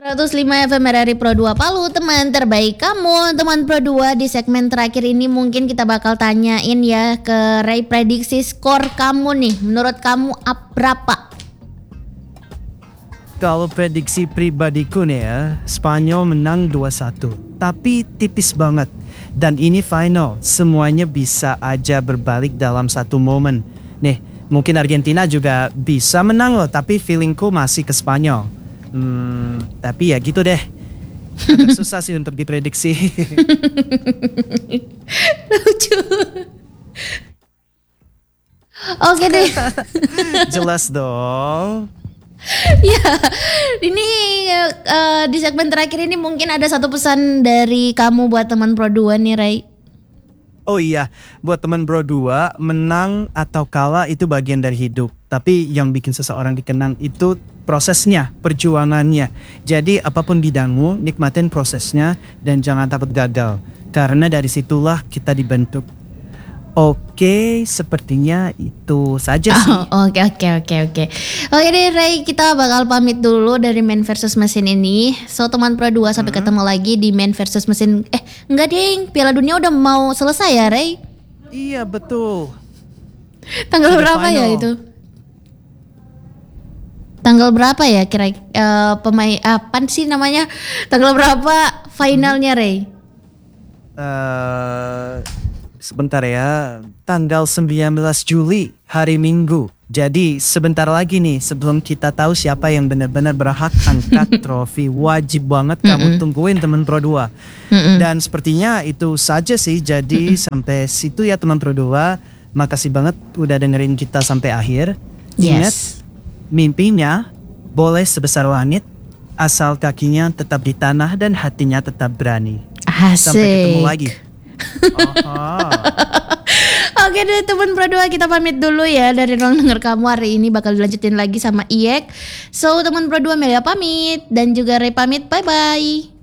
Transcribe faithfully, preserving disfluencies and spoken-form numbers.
seratus lima F M R R I Pro dua Palu, teman terbaik kamu. Teman Pro dua, di segmen terakhir ini mungkin kita bakal tanyain ya ke Ray, prediksi skor kamu nih. Menurut kamu up berapa? Kalau prediksi pribadiku nih ya, Spanyol menang dua satu. Tapi tipis banget. Dan ini final, semuanya bisa aja berbalik dalam satu momen. Nih, mungkin Argentina juga bisa menang loh, tapi feelingku masih ke Spanyol. Hmm, tapi ya gitu deh. Agak susah sih untuk diprediksi. Lucu. Oke deh. Jelas dong. Ya, ini uh, di segmen terakhir ini mungkin ada satu pesan dari kamu buat teman Pro dua nih, Ray. Oh iya, buat teman Pro dua, menang atau kalah itu bagian dari hidup. Tapi yang bikin seseorang dikenang itu prosesnya, perjuangannya. Jadi apapun bidangmu, nikmatin prosesnya dan jangan takut gagal. Karena dari situlah kita dibentuk. Oke, sepertinya itu saja sih. Oh, oke oke oke oke. Oke deh Ray, kita bakal pamit dulu dari Man versus Mesin ini. So teman Pro dua, sampai hmm. ketemu lagi di Man versus Mesin. Eh enggak ding, Piala Dunia udah mau selesai ya Ray? Iya betul. Tanggal Sudah berapa final. ya itu? Tanggal berapa ya kira uh, pemain apa sih namanya? Tanggal berapa finalnya Ray? Uh, sebentar ya, tanggal sembilan belas Juli, hari Minggu. Jadi sebentar lagi nih sebelum kita tahu siapa yang benar-benar berhak angkat trofi. Wajib banget Mm-mm. kamu tungguin teman Pro dua. Mm-mm. Dan sepertinya itu saja sih. Jadi Mm-mm. sampai situ ya teman Pro dua. Makasih banget udah dengerin kita sampai akhir. Ingat, yes. mimpinya boleh sebesar langit, asal kakinya tetap di tanah dan hatinya tetap berani. Asik. Sampai ketemu lagi. Oke deh teman Pro dua, kita pamit dulu ya dari ruang denger kamu. Hari ini bakal dilanjutin lagi sama Iyek. So teman Pro dua, Melia pamit dan juga Ray pamit. Bye bye.